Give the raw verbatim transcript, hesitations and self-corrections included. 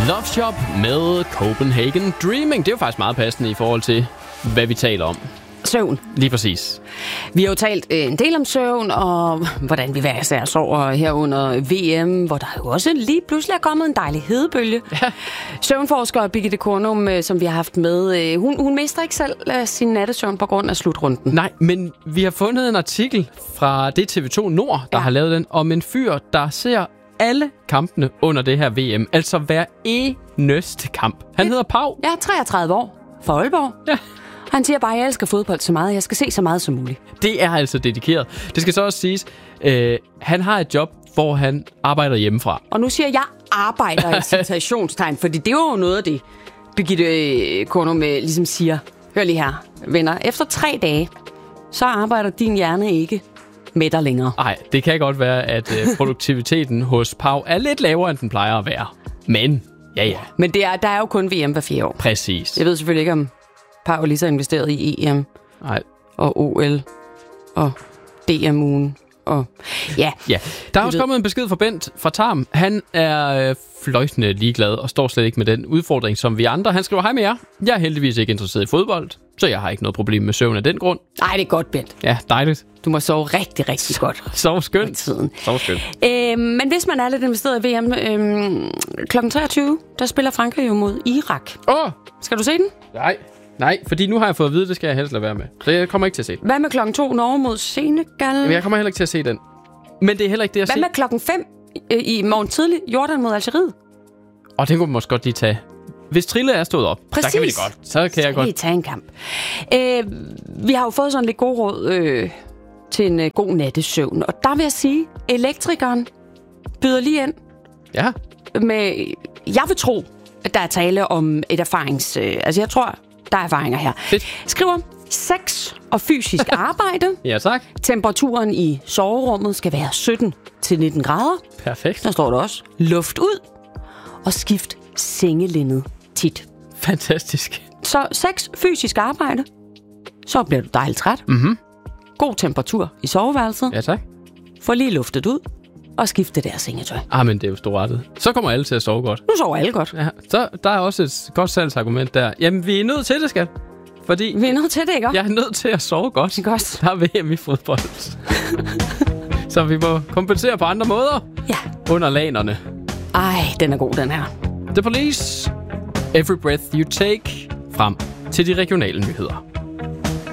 Love Shop med Copenhagen Dreaming. Det er jo faktisk meget passende i forhold til, hvad vi taler om. Søvn. Lige præcis. Vi har jo talt en del om søvn, og hvordan vi hver især sover her under V M, hvor der jo også lige pludselig er kommet en dejlig hedebølge. Ja. Søvnforsker Birgitte Kornum, som vi har haft med, hun, hun mister ikke selv sin nattesøvn på grund af slutrunden. Nej, men vi har fundet en artikel fra det T V to Nord, der ja. har lavet den, om en fyr, der ser alle kampene under det her V M. Altså hver eneste kamp. Han ja. hedder Pau. Ja, treogtredive år. For Aalborg. Ja. Han siger bare, at jeg elsker fodbold så meget. Jeg skal se så meget som muligt. Det er altså dedikeret. Det skal så også siges, øh, han har et job, hvor han arbejder hjemmefra. Og nu siger jeg, arbejder i citationstegn, fordi det er jo noget af det, Birgitte Kornum ligesom siger. Hør lige her, venner. Efter tre dage, så arbejder din hjerne ikke med dig længere. Nej, det kan godt være, at øh, produktiviteten hos Pau er lidt lavere, end den plejer at være. Men, ja ja. Men det er, der er jo kun V M hver fire år. Præcis. Jeg ved selvfølgelig ikke, om Pau lige så investeret i E M. Nej. Og O L. Og D M-ugen. Og ja. ja. Der er også kommet en besked fra Bent fra Tarm. Han er øh, fløjtende ligeglad og står slet ikke med den udfordring, som vi andre. Han skriver, hej med jer. Jeg er heldigvis ikke interesseret i fodbold, så jeg har ikke noget problem med søvn af den grund. Nej, det er godt, Bent. Ja, dejligt. Du må sove rigtig, rigtig godt. Sov skønt. Sov skønt. Øh, men hvis man er lidt investeret i V M, øh, klokken treogtyve, der spiller Frankrig jo mod Irak. Åh! Oh. Skal du se den? Nej. Nej, fordi nu har jeg fået at vide, det skal jeg helst lade være med. Så jeg kommer ikke til at se den. Hvad med klokken to, Norge mod Senegal? Jamen, jeg kommer heller ikke til at se den. Men det er heller ikke det, jeg Hvad se. med klokken fem øh, i morgen tidlig, Jordan mod Algeriet? Og den kunne man måske godt lige tage. Hvis Trille er stået op, præcis. så kan vi det godt. Så kan så jeg godt. Så tage en kamp. Øh, vi har jo fået sådan lidt god råd øh, til en øh, god nattesøvn. Og der vil jeg sige, elektrikeren byder lige ind. Ja. Med, jeg vil tro, at der er tale om et erfarings... Øh, altså, jeg tror, der er erfaringer her. Fedt. Skriver sex og fysisk arbejde. Ja, tak. Temperaturen i soverummet skal være sytten til nitten grader. Perfekt. Der står der også luft ud. Og skift sengelindet tit. Fantastisk. Så sex, fysisk arbejde. Så bliver du dejligt træt. Mhm. God temperatur i soveværelset. Ja, tak. Få lige luftet ud. Og skifte det der sengetøj. Ah, men det er jo storrettet. Så kommer alle til at sove godt. Nu sover alle godt. Ja, så der er også et godt salgsargument der. Jamen, vi er nødt til det, skat. Fordi vi er nødt til det, ikke? Jeg er nødt til at sove godt. Godt. Der er V M i fodbold. Så vi må kompensere på andre måder. Ja. Under lanerne. Ej, den er god, den her. The Police. Every Breath You Take. Frem til de regionale nyheder.